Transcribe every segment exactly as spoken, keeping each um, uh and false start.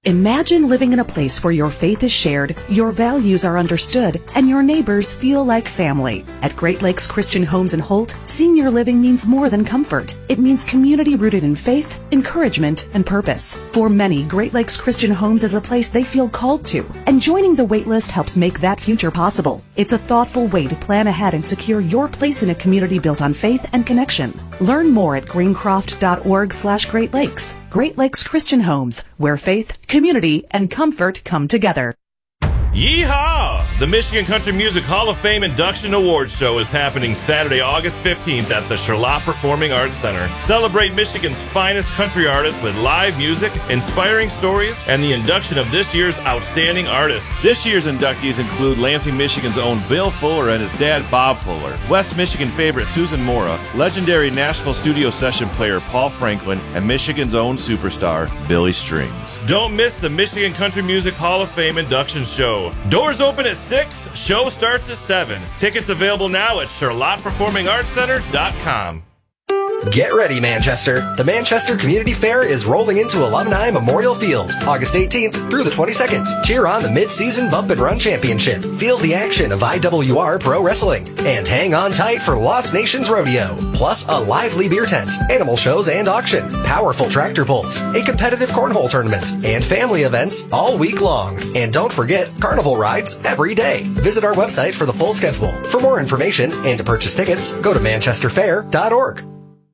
Imagine living in a place where your faith is shared, your values are understood, and your neighbors feel like family. At Great Lakes Christian Homes in Holt, senior living means more than comfort. It means community rooted in faith, encouragement, and purpose. For many, Great Lakes Christian Homes is a place they feel called to, and joining the waitlist helps make that future possible. It's a thoughtful way to plan ahead and secure your place in a community built on faith and connection. Learn more at greencroft.org slash Great Lakes. Great Lakes Christian Homes, where faith, community, and comfort come together. Yeehaw! The Michigan Country Music Hall of Fame Induction Awards Show is happening Saturday, August fifteenth at the Charlotte Performing Arts Center. Celebrate Michigan's finest country artists with live music, inspiring stories, and the induction of this year's outstanding artists. This year's inductees include Lansing, Michigan's own Bill Fuller and his dad, Bob Fuller, West Michigan favorite Susan Mora, legendary Nashville studio session player Paul Franklin, and Michigan's own superstar, Billy Strings. Don't miss the Michigan Country Music Hall of Fame Induction Show. Doors open at six, show starts at seven. Tickets available now at charlotte performing arts center dot com. Get ready, Manchester. The Manchester Community Fair is rolling into Alumni Memorial Field, August eighteenth through the twenty-second. Cheer on the Mid-Season Bump and Run Championship. Feel the action of I W R Pro Wrestling. And hang on tight for Lost Nations Rodeo. Plus a lively beer tent, animal shows and auction, powerful tractor pulls, a competitive cornhole tournament, and family events all week long. And don't forget, carnival rides every day. Visit our website for the full schedule. For more information and to purchase tickets, go to manchester fair dot org.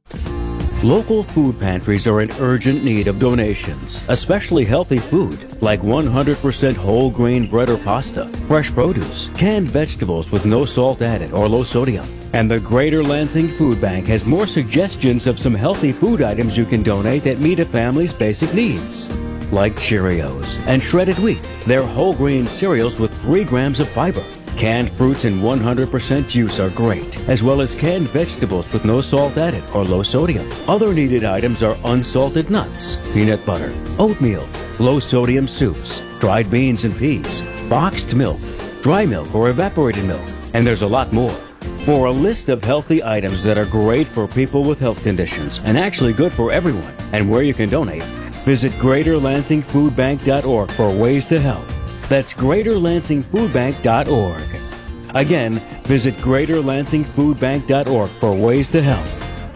Local food pantries are in urgent need of donations, especially healthy food, like one hundred percent whole grain bread or pasta, fresh produce, canned vegetables with no salt added or low sodium. And the Greater Lansing Food Bank has more suggestions of some healthy food items you can donate that meet a family's basic needs. Like Cheerios and shredded wheat. They're whole grain cereals with three grams of fiber. Canned fruits and one hundred percent juice are great, as well as canned vegetables with no salt added or low sodium. Other needed items are unsalted nuts, peanut butter, oatmeal, low sodium soups, dried beans and peas, boxed milk, dry milk or evaporated milk, and there's a lot more. For a list of healthy items that are great for people with health conditions and actually good for everyone, and where you can donate, visit greater lansing food bank dot org for ways to help. That's greater lansing food bank dot org. Again, visit greater lansing food bank dot org for ways to help.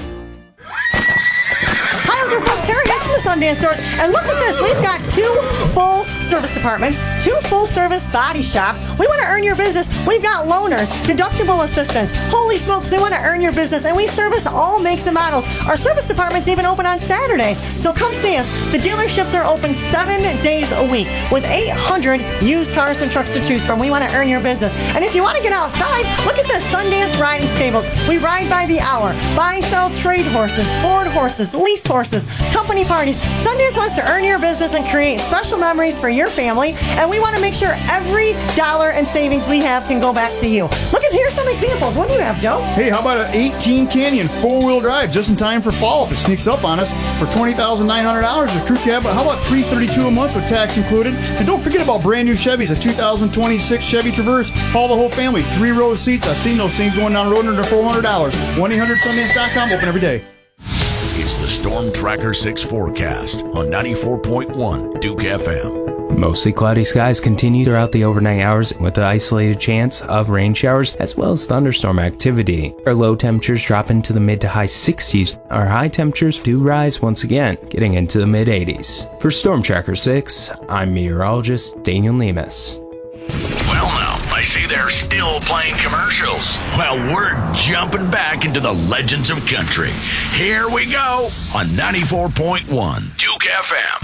Hi, I'm your host, Terry Hess from the Sundance Stores, and look at this. We've got two full service departments, two full-service body shops. We want to earn your business. We've got loaners, deductible assistance. Holy smokes, we want to earn your business, and we service all makes and models. Our service department's even open on Saturdays, so come see us. The dealerships are open seven days a week with eight hundred used cars and trucks to choose from. We want to earn your business. And if you want to get outside, look at the Sundance Riding Stables. We ride by the hour, buy, sell, trade horses, board horses, lease horses, company parties. Sundance wants to earn your business and create special memories for your family, and we want to make sure every dollar and savings we have can go back to you. Look at here's some examples. What do you have, Joe? Hey, how about an eighteen Canyon four-wheel drive just in time for fall if it sneaks up on us for twenty thousand nine hundred dollars a crew cab? How about three hundred thirty-two dollars a month with tax included? And don't forget about brand new Chevys, a two thousand twenty-six Chevy Traverse. Haul the whole family, three row of seats. I've seen those things going down the road under four hundred dollars. one eight hundred sundance dot com, open every day. It's the Storm Tracker six forecast on ninety-four point one Duke F M. Mostly cloudy skies continue throughout the overnight hours with the isolated chance of rain showers as well as thunderstorm activity. Our low temperatures drop into the mid to high sixties. Our high temperatures do rise once again, getting into the mid eighties. For Storm Tracker six, I'm meteorologist Daniel Nemus. Well now, I see they're still playing commercials. Well, we're jumping back into the legends of country. Here we go on ninety-four point one Duke F M.